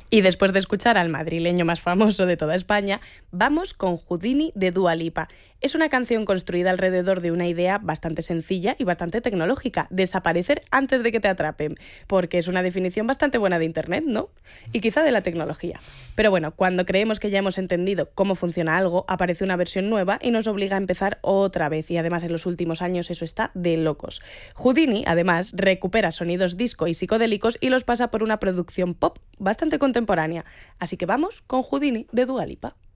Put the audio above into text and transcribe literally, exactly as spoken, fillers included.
Y después de escuchar al madrileño más famoso de toda España, vamos con Houdini de Dua Lipa. Es una canción construida alrededor de una idea bastante sencilla y bastante tecnológica: desaparecer antes de que te atrapen, porque es una definición bastante buena de Internet, ¿no? Y quizá de la tecnología. Pero bueno, cuando creemos que ya hemos entendido cómo funciona algo, aparece una versión nueva y nos obliga a empezar otra vez, y además en los últimos años eso está de locos. Houdini, además, recupera sonidos disco y psicodélicos y los pasa por una producción pop bastante contemporánea. Así que vamos con Houdini de Dua Lipa.